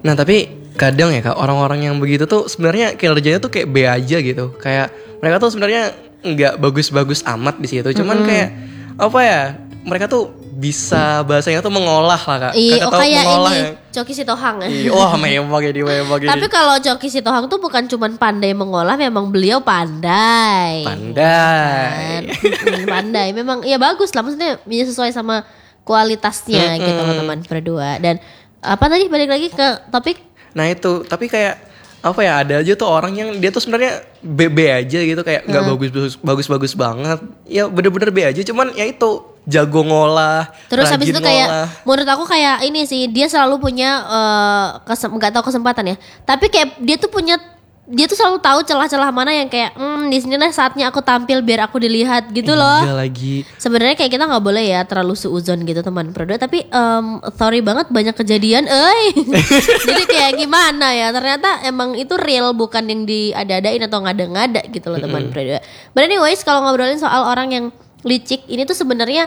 Nah tapi kadang ya kak, orang-orang yang begitu tuh sebenarnya kinerjanya tuh kayak B aja gitu. Kayak mereka tuh sebenarnya nggak bagus-bagus amat di situ. Cuman kayak apa ya? Mereka tuh bisa bahasanya tuh mengolah lah kak. Iya, kayak mengolah ini ya. Coki Sitohang ya. Iya, wah memang ini. Tapi kalau Coki Sitohang tuh bukan cuman pandai mengolah, memang beliau pandai. Pandai. Pandai. Memang ya bagus lah, maksudnya ya sesuai sama kualitasnya gitu loh teman berdua. Dan apa tadi balik lagi ke topik? Nah itu, tapi kayak apa ya, ada aja tuh orang yang dia tuh sebenarnya B aja gitu, kayak nggak bagus banget. Ya bener-bener B aja, cuman ya itu jago ngolah. Terus habis itu kayak ngolah. menurut aku kayak ini sih, dia selalu punya nggak tahu kesempatan ya. Tapi kayak dia tuh selalu tahu celah-celah mana yang kayak di sini lah saatnya aku tampil biar aku dilihat gitu loh. Iya lagi. Sebenarnya kayak kita nggak boleh ya terlalu suuzon gitu teman berdua. Tapi sorry banget banyak kejadian. Jadi kayak gimana ya? Ternyata emang itu real, bukan yang diada-adain atau ngada-ngada gitu loh teman berdua. But anyways, kalau ngobrolin soal orang yang licik ini tuh sebenarnya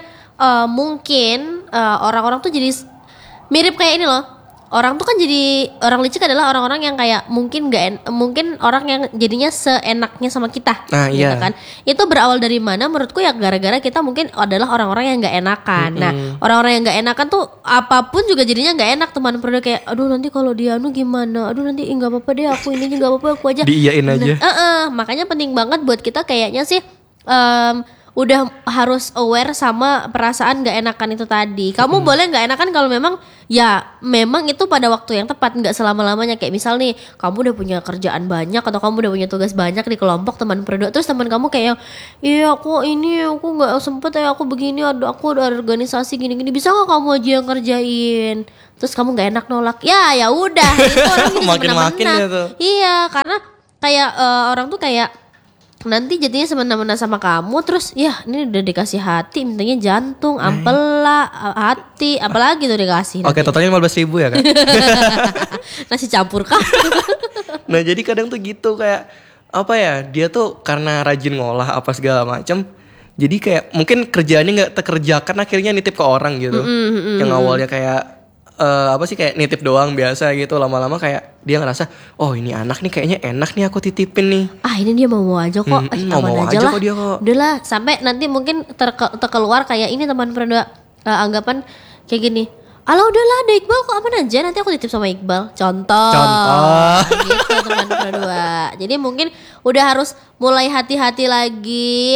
mungkin orang-orang tuh jadi mirip kayak ini loh. Orang tuh kan jadi orang licik adalah orang-orang yang kayak mungkin orang yang jadinya seenaknya sama kita. Nah, gitu iya. kan. Itu berawal dari mana? Menurutku ya gara-gara kita mungkin adalah orang-orang yang nggak enakan. Nah, orang-orang yang nggak enakan tuh apapun juga jadinya nggak enak teman berdua, kayak aduh nanti kalau dia gimana? Aduh nanti nggak apa-apa deh, aku ini nggak apa-apa, aku aja. Diiyain aja. Makanya penting banget buat kita kayaknya sih udah harus aware sama perasaan gak enakan itu tadi. Kamu boleh gak enakan kalau memang itu pada waktu yang tepat, gak selama-lamanya. Kayak misal nih, kamu udah punya kerjaan banyak atau kamu udah punya tugas banyak di kelompok teman berdua, terus teman kamu kayak iya aku gak sempet ya, aku begini, aku ada organisasi gini-gini, bisa gak kamu aja yang ngerjain? Terus kamu gak enak nolak, ya udah itu orang gitu Makin-makin gitu. Iya, karena kayak orang tuh kayak nanti jadinya semena-mena sama kamu, terus ya ini udah dikasih hati, mintanya jantung, ampela, hati, apalagi tuh dikasih. Oke, totalnya 15.000 ya kan? Nasi campur kah? Nah jadi kadang tuh gitu, kayak apa ya, dia tuh karena rajin ngolah apa segala macam, jadi kayak mungkin kerjaannya nggak terkerjakan, akhirnya nitip ke orang gitu. Yang awalnya kayak kayak nitip doang biasa gitu, lama-lama kayak dia ngerasa oh ini anak nih kayaknya enak nih aku titipin nih. Ini dia mau aja kok, mau aja lah. Kok dia kok. Udahlah, sampai nanti mungkin terkeluar kayak ini teman berdua anggapan kayak gini. Alah udahlah, ada Iqbal kok, aman aja, nanti aku titip sama Iqbal. Contoh. Gitu teman berdua. Jadi mungkin udah harus mulai hati-hati lagi,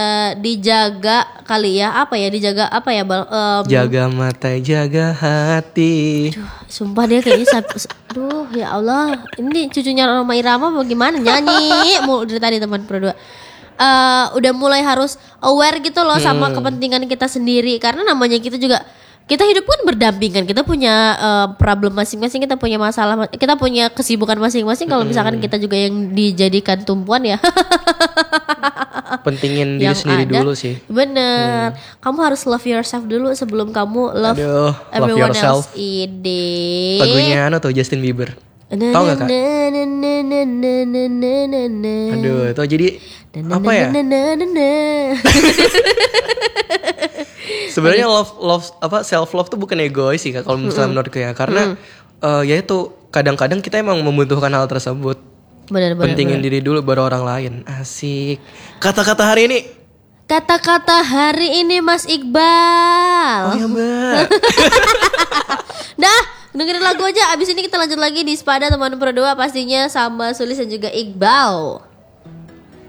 dijaga kali ya. Apa ya, dijaga apa ya Bal? Jaga mata, jaga hati. Sumpah dia kayaknya aduh ya Allah, ini cucunya Roma Irama bagaimana nyanyi dari tadi teman berdua. Udah mulai harus aware gitu loh sama kepentingan kita sendiri, karena namanya kita hidup pun berdampingan, kita punya problem masing-masing, kita punya masalah, kita punya kesibukan masing-masing. Kalau misalkan kita juga yang dijadikan tumpuan ya pentingin diri sendiri dulu sih. Bener. Kamu harus love yourself dulu sebelum kamu love everyone else. Ide. Lagunya tuh Justin Bieber. Tahu gak kak? Aduh itu jadi apa ya? Sebenarnya self love tuh bukan egois sih kak, kalau misalnya menurutku ya, karena ya itu kadang-kadang kita emang membutuhkan hal tersebut. Bener. Pentingin diri dulu baru orang lain. Asik. Kata-kata hari ini. Kata-kata hari ini Mas Iqbal. Oh ya mbak. Dah, dengerin lagu aja. Abis ini kita lanjut lagi di Spada teman berdua pastinya sama Sulis dan juga Iqbal.